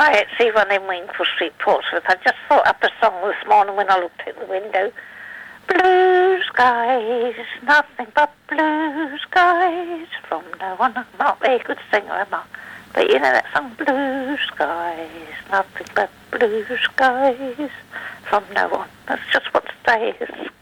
Hi, it's Eva in Wingfield Street, Portsmouth. I just thought up a song this morning when I looked out the window. Blue skies, nothing but blue skies. From no one, I'm not a very good singer, am I? But you know that song, blue skies, nothing but blue skies. From no one. That's just what today is.